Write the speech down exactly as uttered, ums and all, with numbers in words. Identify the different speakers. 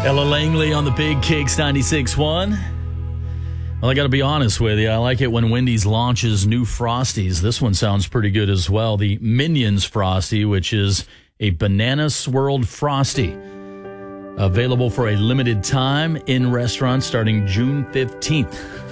Speaker 1: Ella Langley on the Big Kicks ninety-six point one. Well, I got to be honest with you. I like it when Wendy's launches new Frosties. This one sounds pretty good as well. The Minions Frosty, which is a banana swirled Frosty. Available for a limited time in restaurants starting June fifteenth.